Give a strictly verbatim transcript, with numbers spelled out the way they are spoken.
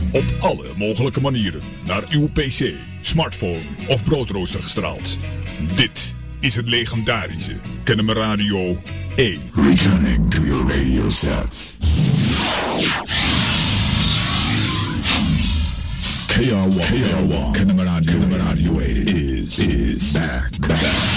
Op alle mogelijke manieren naar uw pc, smartphone of broodrooster gestraald. Dit is het legendarische Kennemer Radio één. Returning to your radio sets. K R one, K R one, Kennemer Radio, Kennemer Radio eight is, is back, back.